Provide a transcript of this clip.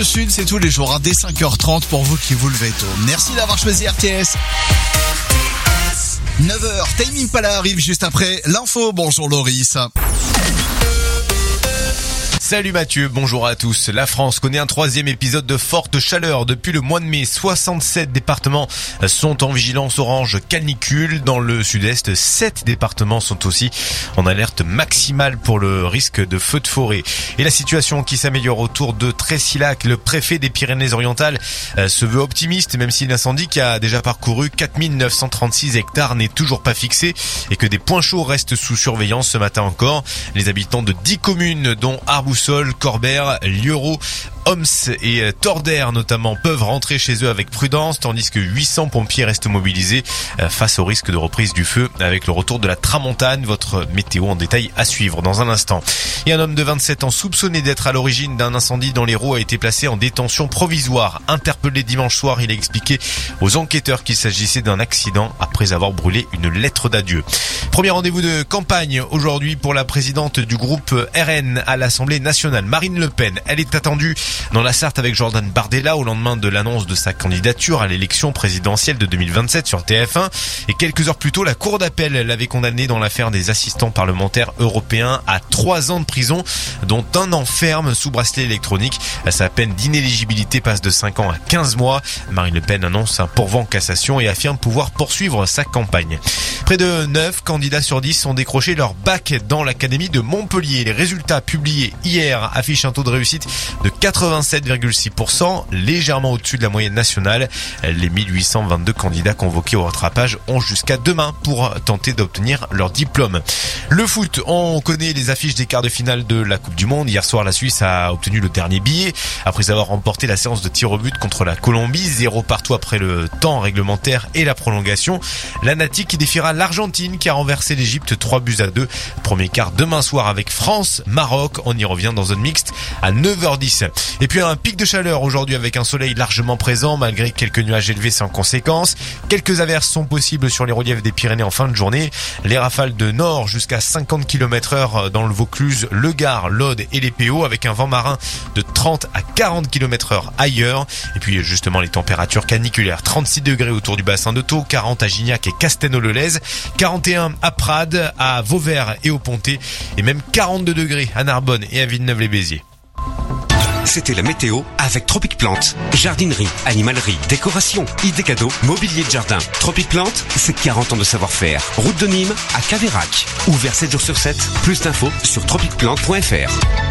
Le Sud, c'est tous les jours, dès 5h30 pour vous qui vous levez tôt. Merci d'avoir choisi RTS. 9h, Tame Impala arrive juste après l'info. Bonjour Loris. Salut Mathieu, bonjour à tous. La France connaît un troisième épisode de forte chaleur depuis le mois de mai. 67 départements sont en vigilance orange canicule. Dans le sud-est, 7 départements sont aussi en alerte maximale pour le risque de feu de forêt. Et la situation qui s'améliore autour de Trécilac. Le préfet des Pyrénées-Orientales se veut optimiste, même si l'incendie qui a déjà parcouru 4936 hectares n'est toujours pas fixé et que des points chauds restent sous surveillance ce matin encore. Les habitants de 10 communes, dont Arboussol, Corbert, Lieurot, Homs et Tordère notamment, peuvent rentrer chez eux avec prudence, tandis que 800 pompiers restent mobilisés face au risque de reprise du feu avec le retour de la tramontane. Votre météo en détail à suivre dans un instant. Et un homme de 27 ans soupçonné d'être à l'origine d'un incendie dans l'Hérault a été placé en détention provisoire. Interpellé dimanche soir, il a expliqué aux enquêteurs qu'il s'agissait d'un accident après avoir brûlé une lettre d'adieu. Premier rendez-vous de campagne aujourd'hui pour la présidente du groupe RN à l'Assemblée nationale, Marine Le Pen. Elle est attendue dans la Sarthe avec Jordan Bardella au lendemain de l'annonce de sa candidature à l'élection présidentielle de 2027 sur TF1. Et quelques heures plus tôt, la Cour d'appel l'avait condamné dans l'affaire des assistants parlementaires européens à 3 ans de prison, dont 1 an ferme sous bracelet électronique. Sa peine d'inéligibilité passe de 5 ans à 15 mois. Marine Le Pen annonce un pourvoi en cassation et affirme pouvoir poursuivre sa campagne. Près de 9 candidats sur 10 ont décroché leur bac dans l'académie de Montpellier. Les résultats publiés hier affichent un taux de réussite de 87,6%, légèrement au-dessus de la moyenne nationale. Les 1822 candidats convoqués au rattrapage ont jusqu'à demain pour tenter d'obtenir leur diplôme. Le foot, on connaît les affiches des quarts de finale de la Coupe du Monde. Hier soir, la Suisse a obtenu le dernier billet après avoir remporté la séance de tir au but contre la Colombie. 0 partout après le temps réglementaire et la prolongation. La Nati qui défiera l'Argentine qui a renversé l'Égypte 3-2. Premier quart demain soir avec France-Maroc. On y revient dans zone mixte à 9h10. Et puis un pic de chaleur aujourd'hui avec un soleil largement présent malgré quelques nuages élevés sans conséquence. Quelques averses sont possibles sur les reliefs des Pyrénées en fin de journée. Les rafales de nord jusqu'à 50 km/h dans le Vaucluse, le Gard, l'Aude et les PO avec un vent marin de 30 à 40 km/h ailleurs. Et puis justement les températures caniculaires. 36 degrés autour du bassin de Thau, 40 à Gignac et Castelnau-le-Lez, 41 à Prades, à Vauvert et au Pontet et même 42 degrés à Narbonne et à Villeneuve-les-Béziers. C'était la météo avec Tropic Plante. Jardinerie, animalerie, décoration, idées cadeaux, mobilier de jardin. Tropic Plante, c'est 40 ans de savoir-faire. Route de Nîmes à Caveyrac. Ouvert 7 jours sur 7. Plus d'infos sur tropicplante.fr.